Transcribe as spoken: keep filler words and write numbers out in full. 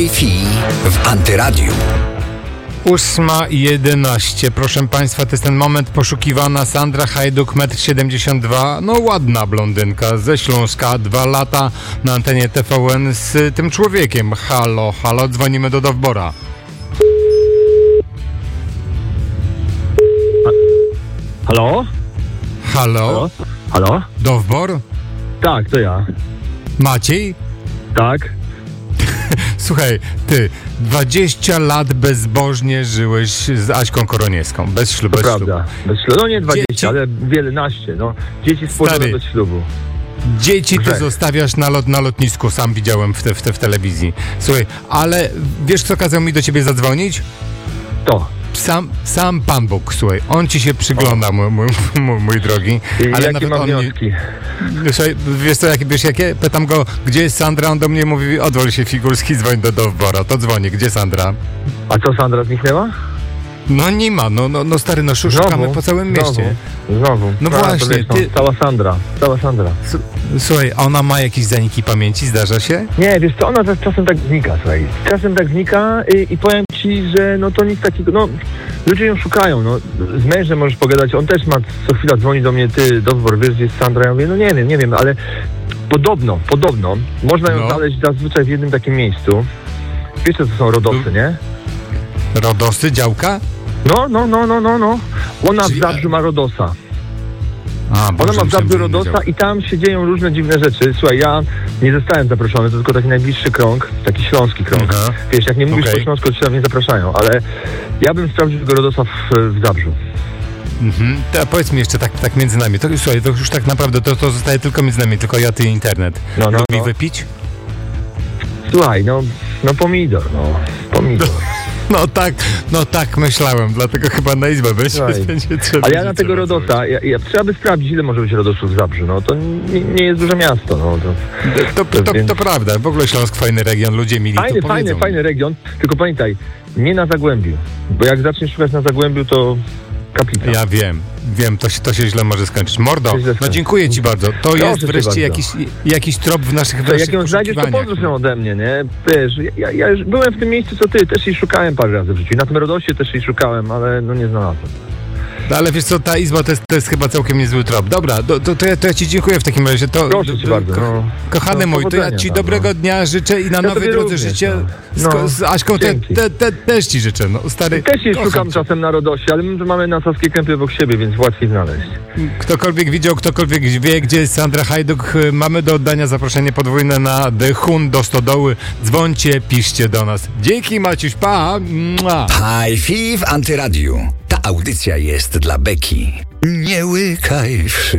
Fi w Antyradiu. ósma jedenaście. Proszę Państwa, to jest ten moment. Poszukiwana Sandra Hajduk, metr siedemdziesiąt dwa. No ładna blondynka ze Śląska, dwa lata na antenie T V N z tym człowiekiem. Halo, halo, dzwonimy do Dowbora. Halo? Halo? Halo? Halo? Dowbor? Tak, to ja. Maciej? Tak? Słuchaj, ty dwadzieścia lat bezbożnie żyłeś z Aśką Koroniewską, bez ślubu. To Bez prawda. ślubu. Bez ślubu. No nie dwadzieścia, Dzieci- ale wielenaście, no. Dzieci spłodzone Stary. bez ślubu. Dzieci ty Grzech. zostawiasz na, lot, na lotnisku, sam widziałem w, te, w, te, w telewizji. Słuchaj, ale wiesz, kto kazał mi do ciebie zadzwonić? To. Sam, sam Pan Bóg, słuchaj, on ci się przygląda, mój, mój, mój, mój drogi. I Ale jakie nawet mam on nie, wnioski? słuchaj, wiesz co, jakie, wiesz jakie? Pytam go, gdzie jest Sandra, on do mnie mówi, odwol się Figurski, dzwoń do Dowbora. To dzwoni, gdzie Sandra? A co, Sandra zniknęła? No nie ma, no, no, no stary, no sz- szukamy po całym mieście. Znowu. Znowu. No A, to właśnie, wiesz, no, ty- Cała Sandra. Cała Sandra. S- Słuchaj, a ona ma jakieś zaniki pamięci, zdarza się? Nie, wiesz co, ona czasem tak znika, słuchaj. Czasem tak znika i, i powiem ci, że no to nic takiego, no ludzie ją szukają, no z mężem możesz pogadać, on też ma co chwila dzwoni do mnie, ty, Dowbor, wiesz gdzie jest Sandra? Ja mówię, no nie wiem, nie wiem, ale podobno, podobno, można ją No. znaleźć zazwyczaj w jednym takim miejscu. Wiesz co to są rodosy, nie? Rodosy, działka? No, no, no, no, no, no. Ona Czyli- w Zabrzu ma Rodosa. A, Ona Boże, ma w myślałem, Zabrzu że inna Rodosa działka. i tam się dzieją różne dziwne rzeczy. Słuchaj, ja nie zostałem zaproszony, to tylko taki najbliższy krąg, taki śląski krąg. Aha. Wiesz, jak nie mówisz Okej. po śląsku, to cię tam nie zapraszają, ale ja bym sprawdził tego Rodosa w, w Zabrzu. Mhm. To powiedz mi jeszcze tak, tak między nami. To, słuchaj, to już tak naprawdę to, to zostaje tylko między nami, tylko ja, ty i internet. No, no, Lubi no. wypić? Słuchaj, no, no pomidor, no, pomidor. No tak, no tak myślałem, dlatego chyba na izbę będzie, Słuchaj, będzie trzeba. Ale ja na tego trzeba Rodosa, ja, ja, trzeba by sprawdzić, ile może być Rodosów w Zabrzu, no to nie, nie jest duże miasto, no. To... zrobić. To, to, to, Więc- to prawda, w ogóle Śląsk fajny region, ludzie mili Fajny, to fajny, powiedzą. fajny region, tylko pamiętaj, nie na Zagłębiu, bo jak zaczniesz szukać na Zagłębiu, to kaplica. Ja wiem, wiem, to się, to się źle może skończyć. Mordo, To się źle no skończy. dziękuję ci bardzo. To Proszę jest cię wreszcie bardzo. jakiś, jakiś trop w naszych To wreszcie jak ją znajdziesz, to poszukiwaniach. pozdrów ją ode mnie, nie? Wiesz, ja, ja już byłem w tym miejscu, co ty, też jej szukałem parę razy w życiu. I na tym Rodosie też jej szukałem, ale no nie znalazłem. No, ale wiesz co, ta izba to jest, to jest chyba całkiem niezły trop. Dobra, to, to, to, ja, to ja ci dziękuję w takim razie. To, Proszę to, cię to, bardzo, ko- no. Kochany No, mój, to ja powodzenia ci tam, dobrego no. dnia życzę i na Ja nowej tobie drodze również, życie. no. Z, No, z Aśką te, dzięki. te, te, też ci życzę. No, stary, Też jej kocham szukam cię. czasem na Rodosie, ale my mamy nasowskie kępy obok siebie, więc łatwiej znaleźć. Ktokolwiek widział, ktokolwiek wie, gdzie jest Sandra Hajduk, mamy do oddania zaproszenie podwójne na The Hun do Stodoły. Dzwońcie, piszcie do nas. Dzięki Maciuś, pa! Mua. Hi-Fi w Antyradiu. Ta audycja jest dla beki. Nie łykaj wszy.